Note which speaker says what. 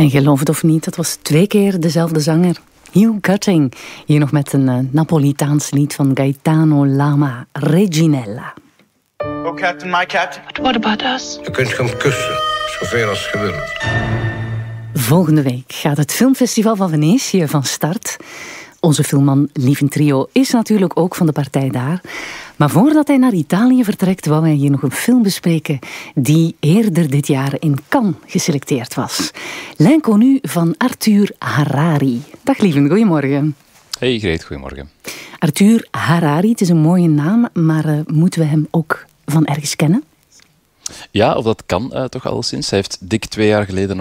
Speaker 1: En geloof het of niet, dat was 2 keer dezelfde zanger. Hugh Cutting. Hier nog met een Napolitaans lied van Gaetano Lama, Reginella.
Speaker 2: Oh, Captain, my captain.
Speaker 3: But what about us?
Speaker 4: Je kunt gaan kussen, zoveel als je wilt.
Speaker 1: Volgende week gaat het Filmfestival van Venetië van start. Onze filmman Lieven Trio is natuurlijk ook van de partij daar. Maar voordat hij naar Italië vertrekt, wou hij hier nog een film bespreken die eerder dit jaar in Cannes geselecteerd was. L'Inconnu van Arthur Harari. Dag Lieven, goedemorgen.
Speaker 5: Hey Greet, goedemorgen.
Speaker 1: Arthur Harari, het is een mooie naam, maar moeten we hem ook van ergens kennen?
Speaker 5: Ja, of dat kan toch alleszins. Hij heeft dik 2 jaar geleden